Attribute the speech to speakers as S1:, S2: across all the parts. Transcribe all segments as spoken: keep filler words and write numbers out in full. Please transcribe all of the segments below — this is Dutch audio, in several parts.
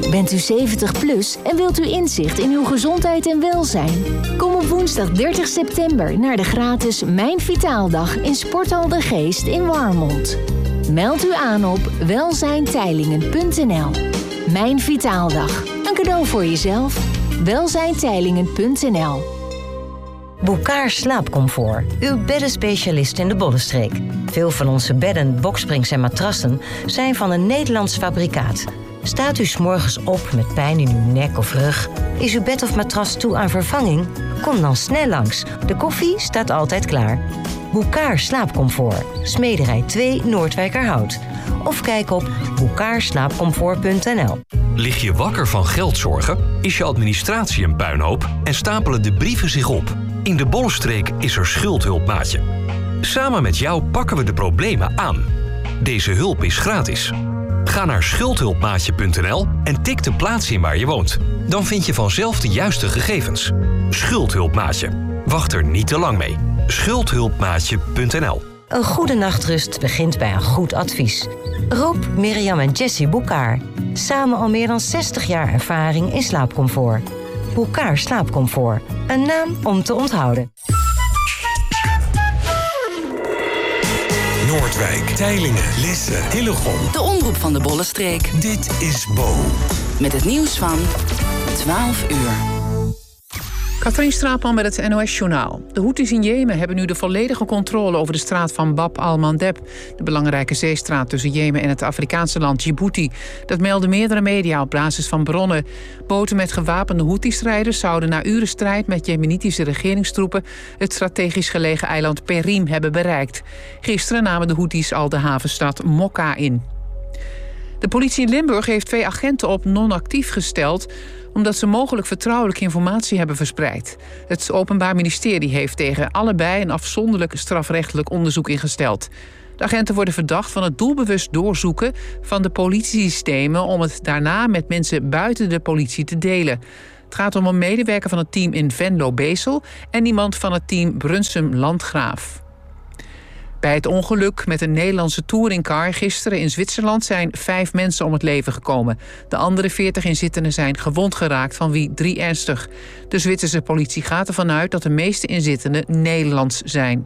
S1: Bent u zeventig plus en wilt u inzicht in uw gezondheid en welzijn? Kom op woensdag dertig september naar de gratis Mijn Vitaaldag in Sporthal de Geest in Warmond. Meld u aan op welzijnteilingen punt n l. Mijn Vitaaldag. Een cadeau voor jezelf. welzijnteilingen punt n l.
S2: Bouckaert Slaapcomfort, uw beddenspecialist in de Bollenstreek. Veel van onze bedden, boksprings en matrassen zijn van een Nederlands fabrikaat. Staat u 's morgens op met pijn in uw nek of rug? Is uw bed of matras toe aan vervanging? Kom dan snel langs. De koffie staat altijd klaar. Bouckaert Slaapcomfort, Smederij twee, Noordwijkerhout. Of kijk op bouckaert slaapcomfort punt n l.
S3: Lig je wakker van geldzorgen? Is je administratie een puinhoop? En stapelen de brieven zich op? In de Bollenstreek is er Schuldhulp, maatje. Samen met jou pakken we de problemen aan. Deze hulp is gratis. Ga naar schuldhulpmaatje punt n l en tik de plaats in waar je woont. Dan vind je vanzelf de juiste gegevens. Schuldhulpmaatje. Wacht er niet te lang mee. schuldhulpmaatje punt n l.
S2: Een goede nachtrust begint bij een goed advies. Rob, Mirjam en Jessie Bouckaert. Samen al meer dan zestig jaar ervaring in slaapcomfort. Bouckaert Slaapcomfort. Een naam om te onthouden.
S4: Noordwijk, Teylingen, Lisse, Hillegom.
S5: De omroep van de Bollenstreek.
S4: Dit is Bo.
S5: Met het nieuws van twaalf uur.
S6: Katrien Straatman met het N O S-journaal. De Houthis in Jemen hebben nu de volledige controle over de straat van Bab al-Mandeb, de belangrijke zeestraat tussen Jemen en het Afrikaanse land Djibouti. Dat melden meerdere media op basis van bronnen. Boten met gewapende Houthi-strijders zouden na uren strijd met jemenitische regeringstroepen het strategisch gelegen eiland Perim hebben bereikt. Gisteren namen de Houthis al de havenstad Mokka in. De politie in Limburg heeft twee agenten op non-actief gesteld omdat ze mogelijk vertrouwelijke informatie hebben verspreid. Het Openbaar Ministerie heeft tegen allebei een afzonderlijk strafrechtelijk onderzoek ingesteld. De agenten worden verdacht van het doelbewust doorzoeken van de politiesystemen om het daarna met mensen buiten de politie te delen. Het gaat om een medewerker van het team in Venlo-Bezel en iemand van het team Brunsum-Landgraaf. Bij het ongeluk met een Nederlandse touringcar gisteren in Zwitserland zijn vijf mensen om het leven gekomen. De andere veertig inzittenden zijn gewond geraakt, van wie drie ernstig. De Zwitserse politie gaat ervan uit dat de meeste inzittenden Nederlands zijn.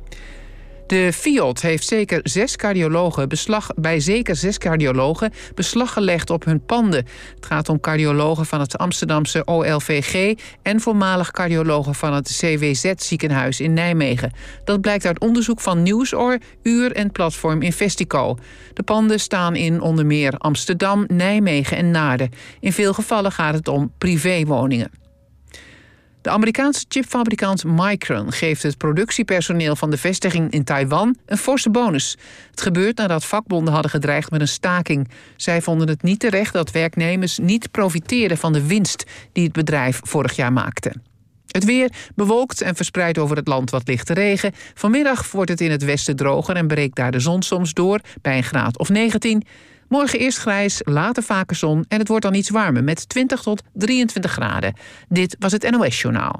S6: De Fiat heeft zeker zes cardiologen beslag, bij zeker zes cardiologen beslag gelegd op hun panden. Het gaat om cardiologen van het Amsterdamse O L V G en voormalig cardiologen van het C W Z-ziekenhuis in Nijmegen. Dat blijkt uit onderzoek van Nieuwsoor, Uur en platform Investico. De panden staan in onder meer Amsterdam, Nijmegen en Naarden. In veel gevallen gaat het om privéwoningen. De Amerikaanse chipfabrikant Micron geeft het productiepersoneel van de vestiging in Taiwan een forse bonus. Het gebeurt nadat vakbonden hadden gedreigd met een staking. Zij vonden het niet terecht dat werknemers niet profiteerden van de winst die het bedrijf vorig jaar maakte. Het weer bewolkt en verspreid over het land wat lichte regen. Vanmiddag wordt het in het westen droger en breekt daar de zon soms door bij een graad of negentien. Morgen eerst grijs, later vaker zon en het wordt dan iets warmer met twintig tot drieëntwintig graden. Dit was het N O S-journaal.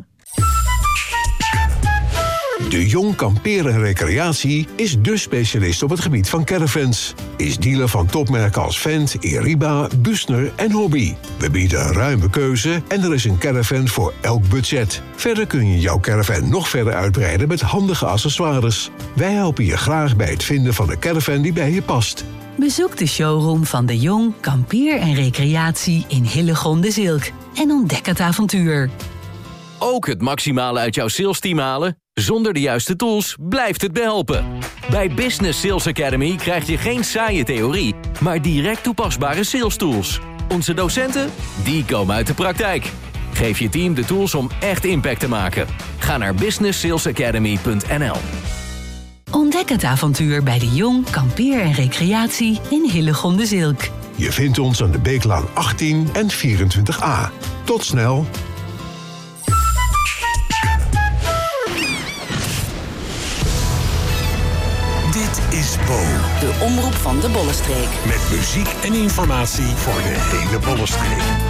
S4: De Jong Kamperen en Recreatie is dé specialist op het gebied van caravans. Is dealer van topmerken als Fendt, Eriba, Bussner en Hobby. We bieden een ruime keuze en er is een caravan voor elk budget. Verder kun je jouw caravan nog verder uitbreiden met handige accessoires. Wij helpen je graag bij het vinden van de caravan die bij je past.
S7: Bezoek de showroom van De Jong Kampeer en Recreatie in Hillegom de Zilk en ontdek het avontuur.
S8: Ook het maximale uit jouw salesteam halen? Zonder de juiste tools blijft het behelpen. Bij Business Sales Academy krijg je geen saaie theorie, maar direct toepasbare sales tools. Onze docenten, die komen uit de praktijk. Geef je team de tools om echt impact te maken. Ga naar business sales academy punt n l.
S7: Ontdek het avontuur bij De Jong Kampeer en Recreatie in Hillegom de Zilk.
S4: Je vindt ons aan de Beeklaan achttien en vierentwintig A. Tot snel! Dit is Bo.
S5: De omroep van de Bollenstreek.
S4: Met muziek en informatie voor de hele Bollenstreek.